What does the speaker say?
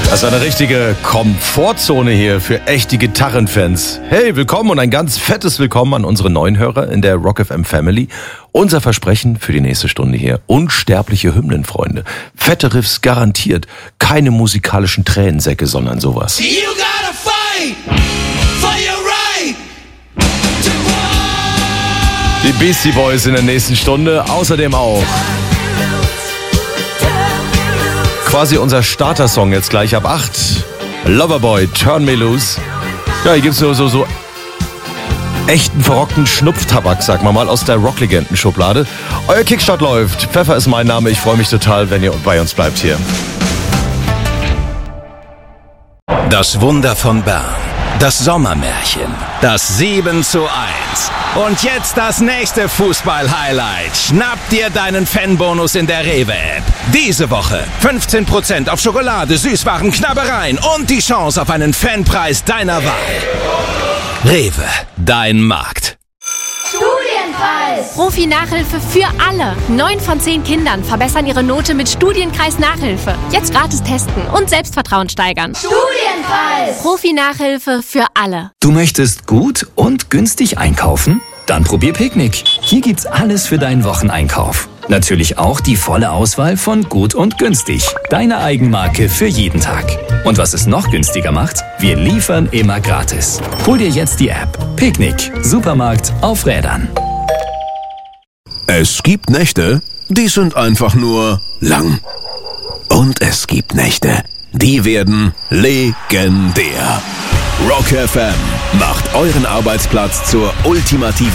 Das ist eine richtige Komfortzone hier für echte Gitarrenfans. Hey, willkommen und ein ganz fettes Willkommen an unsere neuen Hörer in der Rock FM Family. Unser Versprechen für die nächste Stunde hier: unsterbliche Hymnen, Freunde. Fette Riffs garantiert, keine musikalischen Tränensäcke, sondern sowas. You gotta fight for your right to walk. Die Beastie Boys in der nächsten Stunde, außerdem auch quasi unser Starter-Song jetzt gleich ab 8. Loverboy, Turn Me Loose. Ja, hier gibt's so echten verrockten Schnupftabak, sag mal, aus der Rocklegenden-Schublade. Euer Kickstart läuft. Pfeffer ist mein Name. Ich freue mich total, wenn ihr bei uns bleibt hier. Das Wunder von Bern. Das Sommermärchen. Das 7:1. Und jetzt das nächste Fußball-Highlight. Schnapp dir deinen Fanbonus in der Rewe-App. Diese Woche 15% auf Schokolade, Süßwaren, Knabbereien und die Chance auf einen Fanpreis deiner Wahl. Rewe, dein Markt. Studienkreis! Profi-Nachhilfe für alle. 9 von 10 Kindern verbessern ihre Note mit Studienkreis-Nachhilfe. Jetzt gratis testen und Selbstvertrauen steigern. Studienkreis! Profi-Nachhilfe für alle. Du möchtest gut und günstig einkaufen? Dann probier Picknick. Hier gibt's alles für deinen Wocheneinkauf. Natürlich auch die volle Auswahl von Gut und Günstig. Deine Eigenmarke für jeden Tag. Und was es noch günstiger macht? Wir liefern immer gratis. Hol dir jetzt die App. Picknick. Supermarkt auf Rädern. Es gibt Nächte, die sind einfach nur lang. Und es gibt Nächte, die werden legendär. Rock FM macht euren Arbeitsplatz zur ultimativen